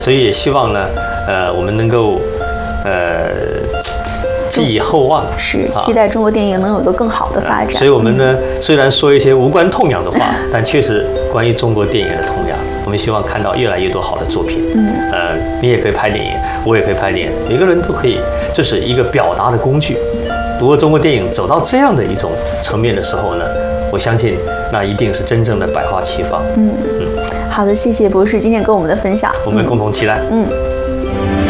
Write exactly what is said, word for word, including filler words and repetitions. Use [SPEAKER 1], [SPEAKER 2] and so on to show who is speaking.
[SPEAKER 1] 所以也希望呢，呃，我们能够，呃，寄以厚望，
[SPEAKER 2] 是期待中国电影能有一个更好的发展。
[SPEAKER 1] 所以我们呢，虽然说一些无关痛痒的话，但确实关于中国电影的痛痒，我们希望看到越来越多好的作品。嗯，呃，你也可以拍电影，我也可以拍电影，每个人都可以，这是一个表达的工具。如果中国电影走到这样的一种层面的时候呢，我相信那一定是真正的百花齐放。
[SPEAKER 2] 嗯嗯，好的，谢谢博士今天跟我们的分享，
[SPEAKER 1] 我们共同期待。
[SPEAKER 2] 嗯。嗯